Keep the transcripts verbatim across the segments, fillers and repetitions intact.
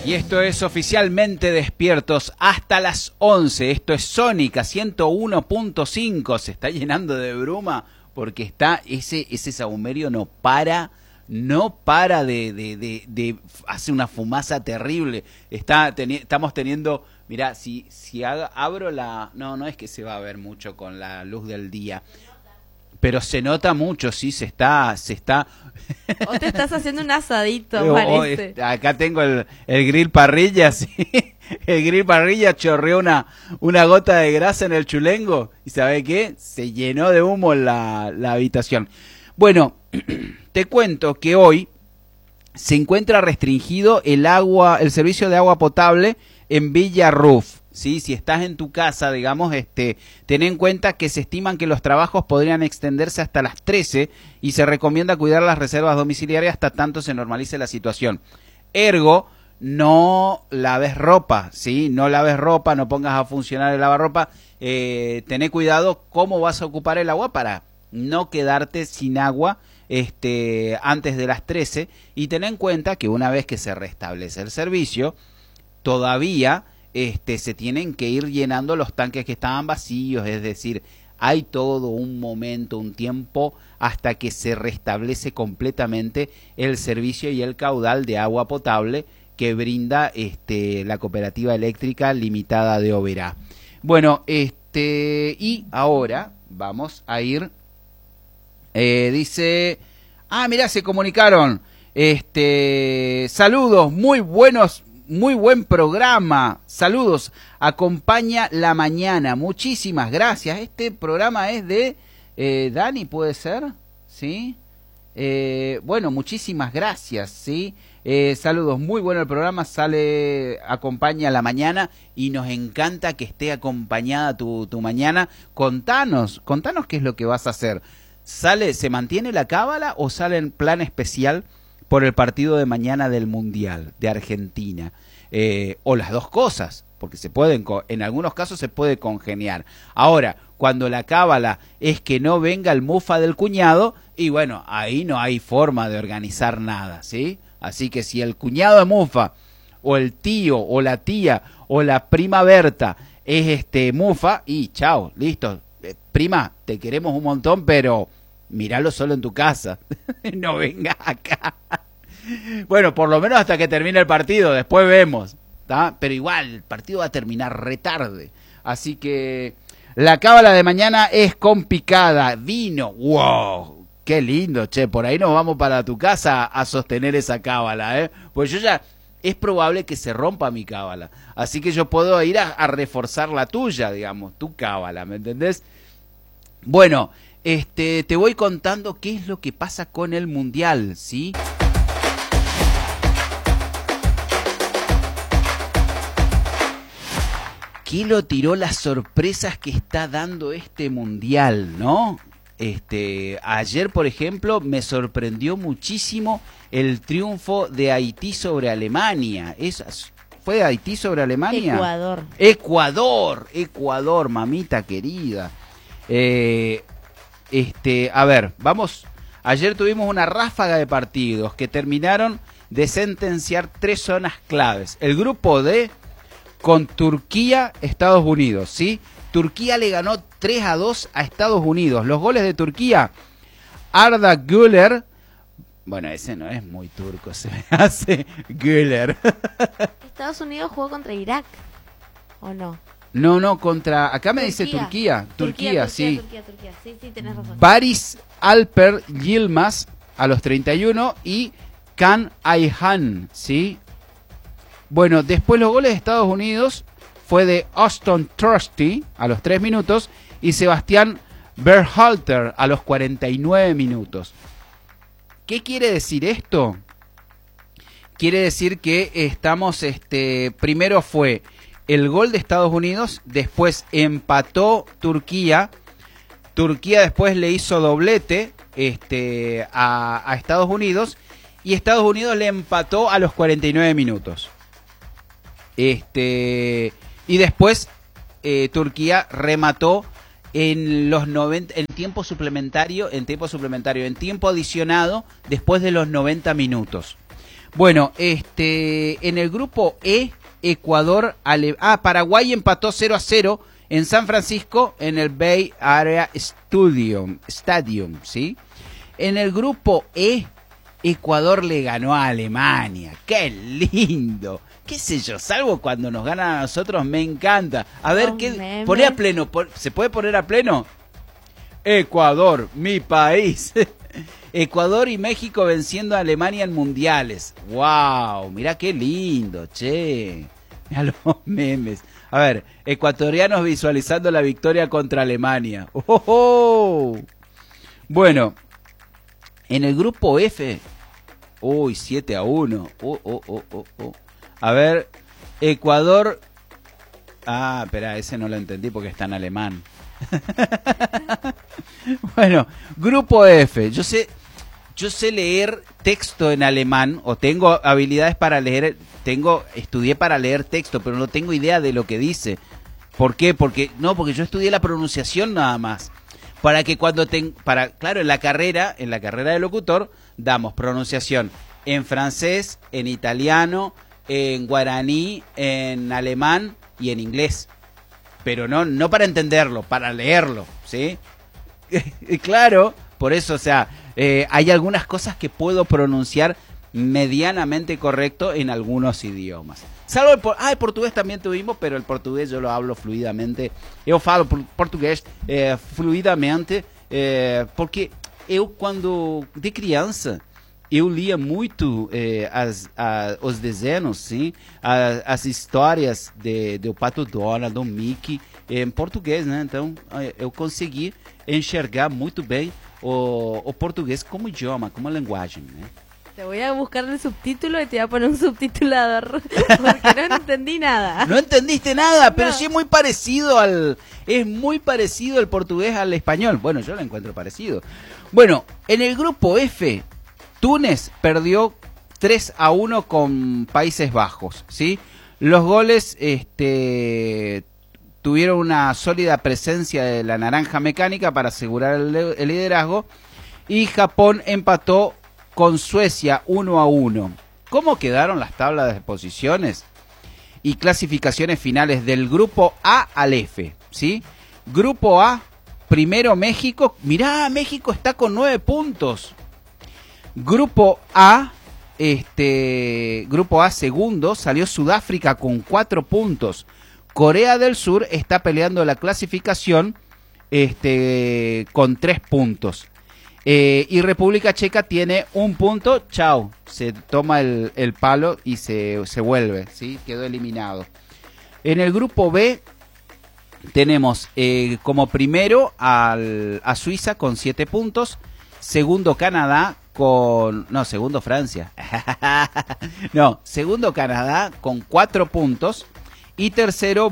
Y esto es Oficialmente Despiertos hasta las once. Esto es Sónica ciento uno punto cinco. Se está llenando de bruma porque está ese ese sahumerio no para, no para de, de, de, de hace una fumaza terrible. Está teni estamos teniendo, mirá, si si haga, abro la, no, no es que se va a ver mucho con la luz del día. Pero se nota mucho, sí, se está, se está. O te estás haciendo un asadito, oh, parece. Oh, acá tengo el, el grill parrilla, sí. El grill parrilla chorreó una, una gota de grasa en el chulengo. ¿Y sabe qué? Se llenó de humo la, la habitación. Bueno, te cuento que hoy se encuentra restringido el agua, el servicio de agua potable en Villa Ruf. Sí, si estás en tu casa, digamos, este, ten en cuenta que se estiman que los trabajos podrían extenderse hasta las trece y se recomienda cuidar las reservas domiciliarias hasta tanto se normalice la situación. Ergo, no laves ropa, ¿sí? No laves ropa, no pongas a funcionar el lavarropa. Eh, tené cuidado cómo vas a ocupar el agua para no quedarte sin agua este, antes de las trece. Y ten en cuenta que una vez que se restablece el servicio, todavía este, se tienen que ir llenando los tanques que estaban vacíos, es decir, hay todo un momento, un tiempo hasta que se restablece completamente el servicio y el caudal de agua potable que brinda este, la Cooperativa Eléctrica Limitada de Oberá. Bueno, este, y ahora vamos a ir, eh, dice, ah, mirá, se comunicaron, este, saludos, muy buenos. Muy buen programa, saludos, acompaña la mañana, muchísimas gracias. Este programa es de eh, Dani, ¿puede ser? ¿Sí? Eh, bueno, muchísimas gracias, ¿sí? Eh, saludos, muy bueno el programa, sale, acompaña la mañana y nos encanta que esté acompañada tu, tu mañana. Contanos, contanos qué es lo que vas a hacer. ¿Sale, se mantiene la cábala o sale en plan especial por el partido de mañana del Mundial de Argentina? Eh, o las dos cosas, porque se pueden, en algunos casos se puede congeniar. Ahora, cuando la cábala es que no venga el mufa del cuñado, y bueno, ahí no hay forma de organizar nada, ¿sí? Así que si el cuñado de mufa, o el tío, o la tía, o la prima Berta es este mufa, y chao, listo. Eh, prima, te queremos un montón, pero míralo solo en tu casa. No venga acá. Bueno, por lo menos hasta que termine el partido, después vemos, ¿tá? Pero igual, el partido va a terminar re tarde. Así que la cábala de mañana es con picada, vino, wow, qué lindo, che, por ahí nos vamos para tu casa a sostener esa cábala, ¿eh? Pues yo ya, es probable que se rompa mi cábala, así que yo puedo ir a, a reforzar la tuya, digamos, tu cábala, ¿me entendés? Bueno, este, te voy contando qué es lo que pasa con el Mundial, ¿sí? Kilo tiró las sorpresas que está dando este Mundial, ¿no? Este, ayer, por ejemplo, me sorprendió muchísimo el triunfo de Haití sobre Alemania. ¿Es, ¿Fue Haití sobre Alemania? Ecuador. Ecuador, Ecuador, mamita querida. Eh, este, a ver, vamos. Ayer tuvimos una ráfaga de partidos que terminaron de sentenciar tres zonas claves. El grupo D con Turquía, Estados Unidos, ¿sí? Turquía le ganó tres a dos a Estados Unidos. Los goles de Turquía, Arda Güler, bueno, ese no es muy turco, se me hace Güler. Estados Unidos jugó contra Irak, ¿o no? No, no, contra, acá me Turquía. dice Turquía, Turquía, Turquía, sí. Turquía, Turquía, sí, sí, tenés razón. Baris Alper Yilmaz a los treinta y uno y Can Ayhan, ¿sí? Bueno, después los goles de Estados Unidos fue de Austin Trusty a los tres minutos y Sebastián Berhalter a los cuarenta y nueve minutos. ¿Qué quiere decir esto? Quiere decir que estamos, este, primero fue el gol de Estados Unidos, después empató Turquía, Turquía después le hizo doblete este, a, a Estados Unidos y Estados Unidos le empató a los cuarenta y nueve minutos. Este, y después eh, Turquía remató en los noventa, en tiempo suplementario, en tiempo suplementario, en tiempo adicionado después de los noventa minutos. Bueno, este, en el grupo E, Ecuador, Ale... ah, Paraguay empató cero a cero en San Francisco en el Bay Area Stadium, Stadium, ¿sí? En el grupo E, Ecuador le ganó a Alemania. ¡Qué lindo! ¿Qué sé yo? Salvo cuando nos ganan a nosotros, me encanta. A ver, Los ¿qué? memes. Poné a pleno. ¿Se puede poner a pleno? Ecuador, mi país. Ecuador y México venciendo a Alemania en mundiales. ¡Wow! Mirá qué lindo, che. Mirá los memes. A ver, ecuatorianos visualizando la victoria contra Alemania. ¡Oh, oh, oh! Bueno, en el grupo F. Uy, siete a uno. Oh, oh, oh, oh, oh. A ver, Ecuador. Ah, espera, ese no lo entendí porque está en alemán. Bueno, grupo F. Yo sé, yo sé leer texto en alemán, o tengo habilidades para leer, tengo, estudié para leer texto, pero no tengo idea de lo que dice. ¿Por qué? Porque, no, porque yo estudié la pronunciación nada más. Para que cuando ten, para, claro, en la carrera, en la carrera de locutor, damos pronunciación en francés, en italiano, en guaraní, en alemán y en inglés. Pero no, no para entenderlo, para leerlo, ¿sí? Claro, por eso, o sea, eh, hay algunas cosas que puedo pronunciar medianamente correcto en algunos idiomas. Salvo el, por ah, el portugués también tuvimos, pero el portugués yo lo hablo fluidamente. Eu falo português eh, fluidamente, eh, porque eu, quando de criança, eu lia muito eh, as, a, os desenhos, sim, a, as histórias de, do Pato Donald, do Mickey, em português, né? Então, eu consegui enxergar muito bem o, o português como idioma, como linguagem, né? Te voy a buscar el subtítulo y te voy a poner un subtitulador porque no entendí nada. No entendiste nada, pero No. sí es muy parecido al, es muy parecido el portugués al español. Bueno, yo lo encuentro parecido. Bueno, en el grupo F, Túnez perdió tres a uno con Países Bajos, ¿sí? Los goles, este, tuvieron una sólida presencia de la naranja mecánica para asegurar el, el liderazgo, y Japón empató con Suecia uno a uno. ¿Cómo quedaron las tablas de posiciones y clasificaciones finales del grupo A al F? ¿Sí? Grupo A, primero México. Mirá, México está con nueve puntos. Grupo A, este, grupo A segundo, salió Sudáfrica con cuatro puntos. Corea del Sur está peleando la clasificación este, con tres puntos. Eh, y República Checa tiene un punto, chao, se toma el, el palo y se, se vuelve, ¿sí? Quedó eliminado. En el grupo B tenemos eh, como primero al, a Suiza con siete puntos, segundo Canadá con, no, segundo Francia, no, segundo Canadá con cuatro puntos, y tercero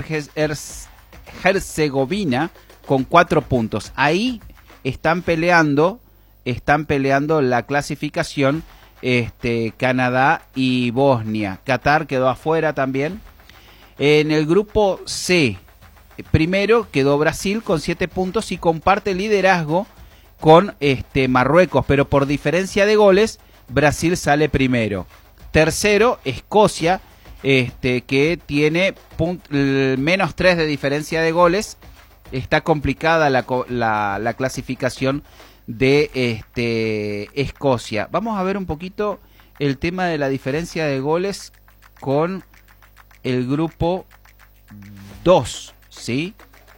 Bosnia-Herzegovina con cuatro puntos. Ahí están peleando, están peleando la clasificación, este, Canadá y Bosnia. Qatar quedó afuera también. En el grupo C, primero quedó Brasil con siete puntos y comparte liderazgo con este, Marruecos, pero por diferencia de goles, Brasil sale primero. Tercero, Escocia, este, que tiene punt, menos tres de diferencia de goles. Está complicada la, la, la clasificación de este, Escocia. Vamos a ver un poquito el tema de la diferencia de goles con el grupo dos, ¿sí?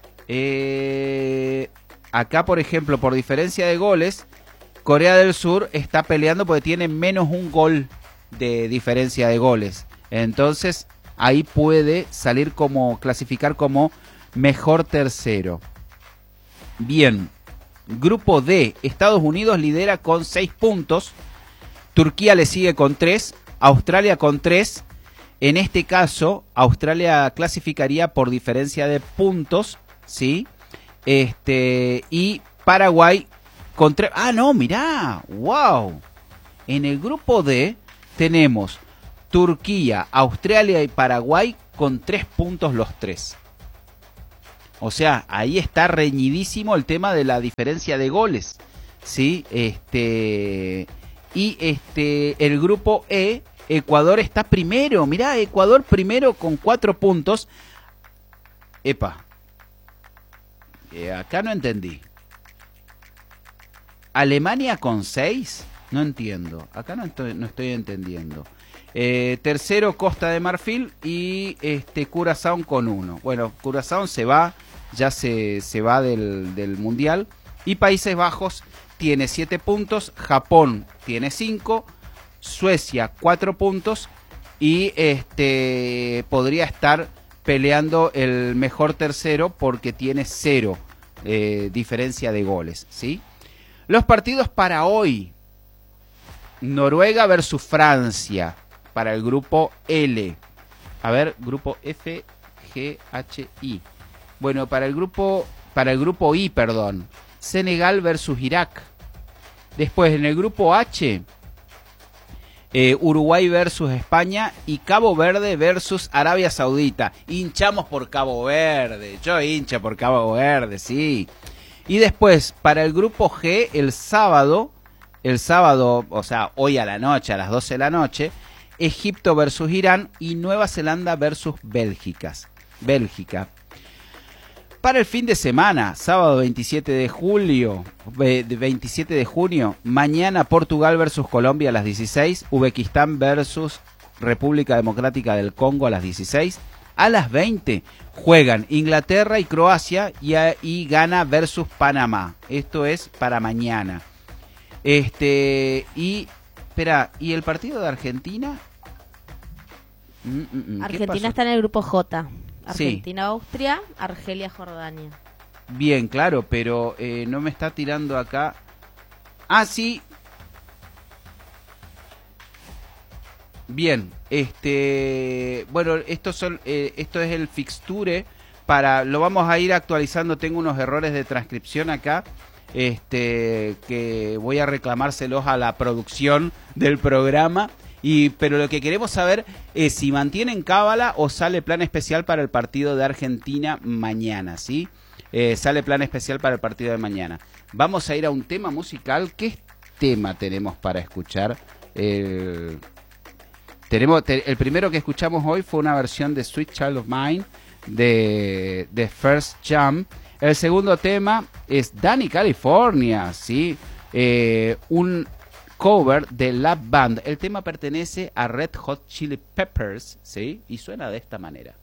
Eh, acá, por ejemplo, por diferencia de goles, Corea del Sur está peleando porque tiene menos un gol de diferencia de goles. Entonces, ahí puede salir como, clasificar como mejor tercero. Bien, grupo D, Estados Unidos lidera con seis puntos, Turquía le sigue con tres, Australia con tres. En este caso, Australia clasificaría por diferencia de puntos, ¿sí? Este, y Paraguay con tres. Ah, no, mirá, wow. En el grupo D tenemos Turquía, Australia y Paraguay con tres puntos los tres. O sea, ahí está reñidísimo el tema de la diferencia de goles, ¿sí? Este, Y este el grupo E, Ecuador está primero. Mirá, Ecuador primero con cuatro puntos. Epa. Eh, acá no entendí. Alemania con seis. No entiendo. Acá no estoy, no estoy entendiendo. Eh, tercero, Costa de Marfil. Y este Curazao con uno. Bueno, Curazao se va. Ya se, se va del, del Mundial. Y Países Bajos tiene siete puntos. Japón tiene cinco. Suecia cuatro puntos. Y este podría estar peleando el mejor tercero porque tiene cero eh, diferencia de goles, ¿sí? Los partidos para hoy. Noruega versus Francia para el grupo L. A ver, grupo F, G, H, I. Bueno, para el grupo para el grupo I, perdón. Senegal versus Irak. Después en el grupo H, eh, Uruguay versus España y Cabo Verde versus Arabia Saudita. Hinchamos por Cabo Verde. Yo hincho por Cabo Verde, sí. Y después, para el grupo G, el sábado, el sábado, o sea, hoy a la noche, a las doce de la noche, Egipto versus Irán y Nueva Zelanda versus Bélgica. Bélgica. Para el fin de semana, sábado veintisiete de julio, veintisiete de junio, mañana Portugal versus Colombia a las dieciséis, Uzbekistán versus República Democrática del Congo a las dieciséis, a las veinte juegan Inglaterra y Croacia y, y Ghana versus Panamá. Esto es para mañana. Este y espera, ¿y el partido de Argentina? Mm, mm, mm, Argentina está en el grupo J. Argentina, sí. Austria, Argelia, Jordania. Bien, claro, pero eh, no me está tirando acá. Ah, sí. Bien, este, bueno, estos son, eh, esto es el fixture para, lo vamos a ir actualizando. Tengo unos errores de transcripción acá, este, que voy a reclamárselos a la producción del programa. Y, pero lo que queremos saber es si mantienen cábala o sale plan especial para el partido de Argentina mañana, ¿sí? Eh, sale plan especial para el partido de mañana. Vamos a ir a un tema musical. ¿Qué tema tenemos para escuchar? Eh, tenemos te, el primero que escuchamos hoy fue una versión de Sweet Child of Mine de, de First Jam. El segundo tema es Danny California, ¿sí? Eh, un cover de Love Band. El tema pertenece a Red Hot Chili Peppers, ¿sí? Y suena de esta manera.